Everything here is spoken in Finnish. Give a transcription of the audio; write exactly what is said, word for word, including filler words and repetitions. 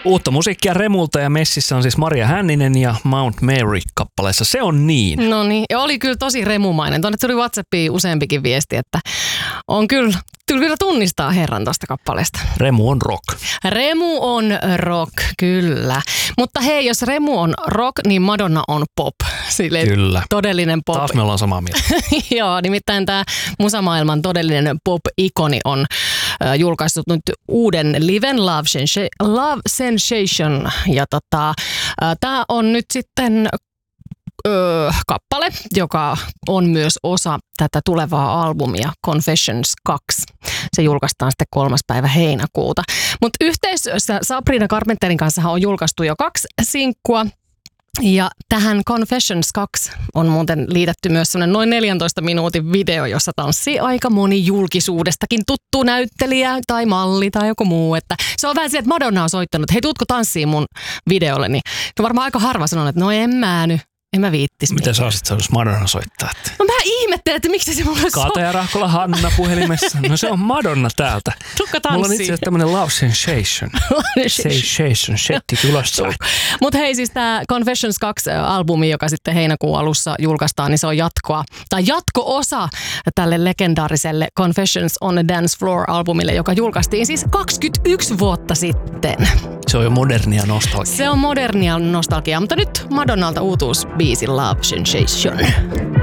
Uutta musiikkia Remulta ja messissä on siis Maria Hänninen ja Mount Mary-kappaleessa Se on niin. No niin, ja oli kyllä tosi remumainen. Tuonne tuli WhatsAppiin useampikin viesti, että on kyllä, kyllä tunnistaa herran tuosta kappaleesta. Remu on rock. Remu on rock, kyllä. Mutta hei, jos Remu on rock, niin Madonna on pop. Silleen kyllä. Todellinen pop. Taas me ollaan samaa mieltä. Joo, nimittäin tämä musamaailman todellinen pop-ikoni on äh, julkaissut nyt uuden liven Love, Sensa- Love Sensation. Ja tota, äh, tämä on nyt sitten Öö, kappale, joka on myös osa tätä tulevaa albumia Confessions kaksi. Se julkaistaan sitten kolmas päivä heinäkuuta. Mutta yhteistyössä Sabrina Carpenterin kanssa on julkaistu jo kaksi sinkkua. Ja tähän Confessions kaksi on muuten liitetty myös sellainen noin neljäntoista minuutin video, jossa tanssii aika moni julkisuudestakin tuttu näyttelijä tai malli tai joku muu. Että se on vähän se, että Madonna on soittanut, hei tuutko tanssiin mun videolle, niin varmaan aika harva sanoo, että no en mä nyt. En mä viittis. Mitä sä olisit saanut Madonna soittaa? Että... No mä ihmettelen, että miksi se mulle so... Kata ja Rahkola Hanna puhelimessa. No se on Madonna täältä. Tukka tanssii. Mulla on itse asiassa tämmönen Love Sensation. Sensation, setti tulossa. Mutta hei, siis tää Confessions kaksi-albumi, joka sitten heinäkuun alussa julkaistaan, niin se on jatkoa, tai jatko-osa tälle legendaariselle Confessions on a Dance Floor-albumille, joka julkaistiin siis kaksikymmentäyksi vuotta sitten. Se on jo modernia nostalgia. Se on modernia nostalgia, mutta nyt Madonnalta uutuus biisi Love Sensation.